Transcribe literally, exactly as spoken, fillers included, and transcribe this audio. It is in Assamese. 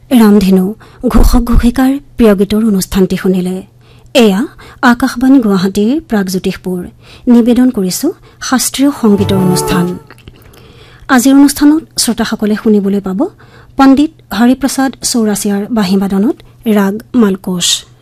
ৰামধেনু ঘোষক ঘোষিকাৰ প্ৰিয় গীতৰ অনুষ্ঠানটি শুনিলে। এয়া আকাশবাণী গুৱাহাটীৰ প্ৰাগজ্যোতিষপুৰ। নিবেদন কৰিছো শাস্ত্ৰীয় সংগীতৰ অনুষ্ঠান। আজিৰ অনুষ্ঠানত শ্ৰোতাসকলে শুনিবলৈ পাব পণ্ডিত হৰিপ্ৰসাদ চৌৰাচিয়াৰ বাঁহীবাদনত ৰাগ মালকোচ।